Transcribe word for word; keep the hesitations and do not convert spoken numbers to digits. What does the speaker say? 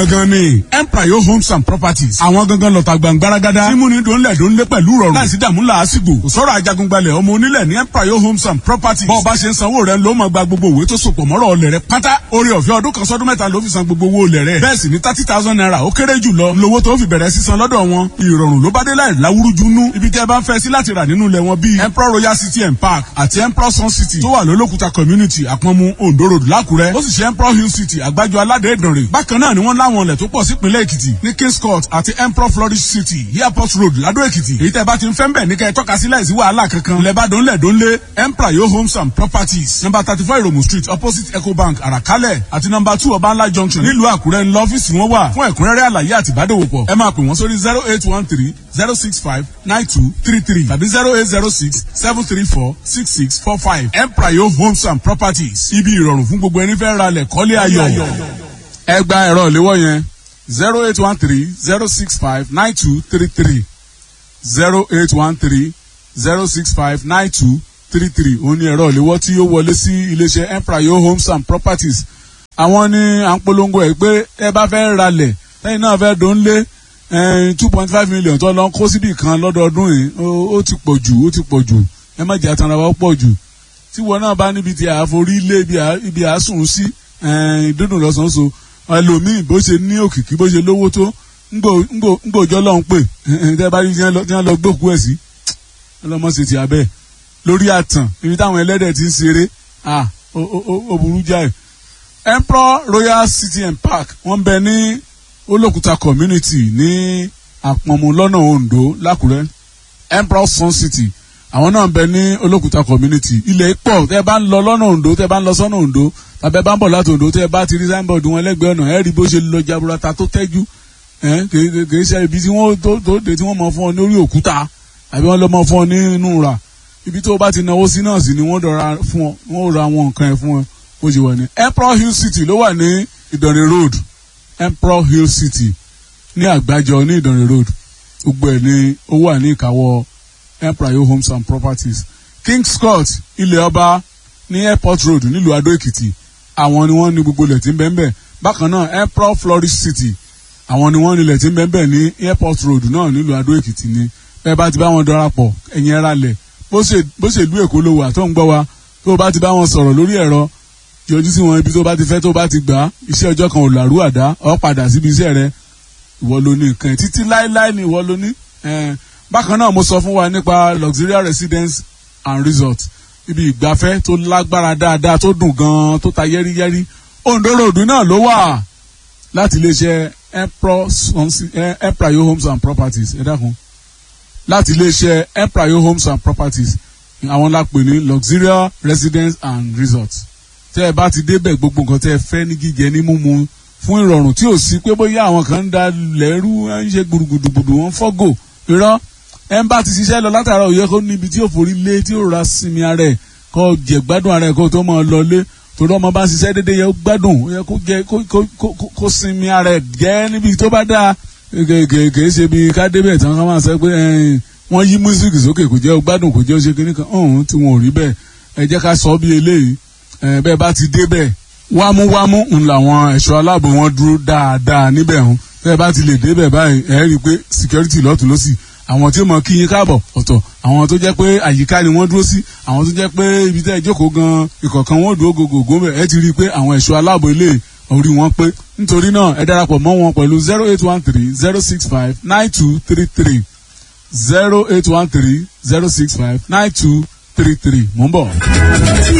gangan ni Emprayo Homes and Properties. àwọn gangan lọ́ta gbàngbáragádá tí múni dòńlẹ̀ dòńlẹ̀ pẹ̀lú rọrùn láìsí dààmú làásìgbò. kò sọ̀rọ̀ ajagungbalẹ̀ ọmọ onílẹ̀ ní Emprayo Homes and Properties. bọ́ọ̀ bá ṣe ń sanwó rẹ̀ ló máa gba gbogbo òwe tó sopọ̀ mọ́rọ̀ ọlẹ̀ rẹ̀ pátá. orí ọ̀fẹ́ ọdún kan sọ́dún mẹ́ta ló fi san gbogbo owó ọlẹ̀ rẹ̀. bẹ́ẹ̀ sì ni thirty thousand naira ó kéré jù lọ lówó tó fi bẹ̀rẹ̀ sísan lọ́dọ̀ wọn. ìrọ̀rùn ló bá dé láì láwúrújú nú. ibi tẹ́ bá ń fẹ́ sí láti rà nínú ilẹ̀ wọn bíi Emperor Royal City and Park àti Emperor Sun City tó wà lólókùta community àpọ̀nmu Ondo Road lákùrẹ́. ó sì ṣe Emperor Hill City àgbájọ aládé ìdànrè. bákan náà ni wọ́n láwọn ilẹ̀ tó pọ̀ sípínlẹ̀ Èkìtì ní Kings Court àti Emperor Flourish City Airport Road Ládó Èkìtì. èyí tẹ́ bá ti ń fẹ́ ń bẹ̀ ní kẹ́ ẹ tọ́ka sí láìsí wàhálà kankan. lẹ́bàá dónlẹ̀ dónlé Emprayo Homes and Properties number thirty four Iromu Street opposite Ecobank Àràkálẹ̀ àti number two Ọbànlá Junction nílùú Àkúrẹ́ ńlọ ọ́fíìsì wọn wà. fún ẹ̀kúnrẹ́rẹ́ àlàyé àti ìbádòwòpọ̀ ẹ máa pè wọ́n sórí zero eight one three zero six five nine two three three tàbí zero eight zero six seven three four six six four five. Emprayo Homes and Properties ibi ìrọ̀rùn fún gbogbo ẹni fẹ́ ra lẹ̀ kọ́lé ayọ̀. ẹ gba ẹ̀rọ ìléwọ́ yẹn zero eight one three zero six five nine two three three zero eight one three zero six five nine two three three òun ni ẹ̀rọ ìléwọ́ tí yóò wọlé sí iléeṣẹ́ Emprayo Homes and Properties. àwọn ní à ń polongo ẹ̀ pé ẹ bá fẹ́ ra lẹ̀ lẹ́yìn náà fẹ́ dòun lé two point five million tó lọ kó síbì kan lọ́dọọdún yìí ó ti pọ̀ jù ó ti pọ̀ jù ẹ má jẹ́ àtàrà wa pọ̀ jù. tí wọn náà bá níbi tí àforí lé ibi àásùn sí ìdúndùn lọ́sàn-án ẹlòmíì bó ṣe ní òkìkí bó ṣe lówó tó ńgbòjọ́ lọ́hún pè tẹ́ bá rí tí wọ́n lọ gbókú ẹ̀ sí ọlọ́mọ ṣe ti abẹ́ lórí àtàn ibi táwọn ẹlẹ́dẹ̀ ti ń ṣeré ó burú jáì. Emperor Royal City and Park wọ́n bẹ ní olókùta community ní àpọ̀nmu lọ́nà Ondo lákùrẹ́. Emperor Sun City àwọn náà bẹ ní olókùta community. ilẹ̀ pọ̀ tẹ́ bá ń lọ lọ́nà Ondo tẹ́ bá ń lọ sọ́nà Ondo tàbí ẹ bá ń bọ̀ láti Ondo tẹ́ bá ti rí signboard wọn lẹ́gbẹ̀ẹ́ ọ̀nà ẹ rí bó ṣe lọ jaburata tó tẹ́jú kìí ṣe ibi tí wọ́n tó dé tí wọ́n mọ̀ fún ọ lórí òkúta àbí wọ́n lọ mọ̀ fún ọ nínú ra ibi tó bá ti náwó sí náà sí ni wọ́n dọ̀ra fún ọ wọ́n ra àwọn nǹkan ẹ̀ fún ọ bó ṣe wà ní. Emperor Hill City ló wà ní Ìdànrè Road Emperor Hill City ní àgbájọ ní Ìdànrè Road gbogbo ẹ̀ ni ó wà ní ìkáwọ́ Emprayo Homes and Properties. Kings Court ilẹ̀ ọba ní Airport Road nílùú Adó Èkìtì àwọn ni wọ́n ní gbogbo ilẹ̀ tí ń bẹ ń bẹ. bákan náà Emperor Flourish City àwọn ni wọ́n ní ilẹ̀ tí ń bẹ ń bẹ ní Airport Road náà nílùú Adó Èkìtì ni. bẹ́ẹ̀ bá ti bá wọn darapọ̀ ẹ̀yin ẹ̀ra lẹ̀ bó ṣe ìlú Èkó ló wà tó ń gbọ́ wa tó bá ti bá wọn sọ̀rọ̀ lórí ẹ̀rọ yọjú sí wọn ibi tó bá ti fẹ́ tó bá ti gbà á iṣẹ́ ọjọ́ kan ò làrú àdá ọ padà síbi iṣẹ́ rẹ ìwọ ló ní nǹkan títí láéláé ni ìwọ ló ní. bákan náà mo sọ fún wa nípa luxurious residence and resort ibi ìgbafẹ́ tó lágbára dáadáa tó dùn gan-an tó ta yẹ́rìyẹ́rì Ondo Road náà ló wà láti iléeṣẹ́ Emprayo Homes and Properties ẹ dákun láti iléeṣẹ́ Emprayo Homes and Properties àwọn la pè ní luxurious residence and resort. tẹ́ ẹ bá ti débẹ̀ gbogbo nǹkan tẹ́ ẹ fẹ́ ní jíjẹ ní mímu fún ìrọ̀rùn tí ò sí pé bóyá àwọn kan ń da lẹ́rú ń ṣe gbùdùgbùdù wọn fọ́gò irọ́ ẹ ń bá ti ṣiṣẹ́ lọ látara òye kó níbi tí ò forí lé tí ò ra sinmi ara ẹ̀ kó jẹ gbádùn ara ẹ̀ kó tó máa lọ lé torí ọmọ bá ń ṣiṣẹ́ déédéé yẹ kó gbádùn ó yẹ kó jẹ kó sinmi ara ẹ̀ jẹ́ níbi tó bá dáa kèké ṣe bí ká débẹ̀ tí wọ́n ká máa sọ pé wọ́n yí músíkì sókè kò jẹ́ gbádùn kò jẹ́ ó ṣe kíní kan ọ̀hún tí wọn ò rí bẹ́ẹ̀ ẹ jẹ́ ká sọ bí eléyìí bẹ́ẹ̀ bá ti débẹ̀ wámúwámú ń làwọn ẹ̀ṣọ́ aláàbò wọn dúró dáadáa níbẹ̀ hàn bẹ́ẹ̀ bá ti lè débẹ̀ báyìí ẹ rí i pé security lọ́tún lọ́sì àwọn tí ó mọ kí yín káàbọ̀ ọ̀tọ̀ àwọn tó jẹ́ pé àyíká ni wọ́n dúró sí àwọn tó jẹ́ pé ibi tẹ́ ẹ jókòó gan ìkọ̀kan wọn dúró gògògó bẹ̀ ẹ ti rí i pé àwọn ẹ̀ṣọ́ aláàbò ilé orí wọn pé nítorí náà ẹ darapọ̀ mọ́ wọn pẹ̀lú zero eight one three zero six five nine two three three zero eight one three zero six five nine two three three mò ń bọ̀.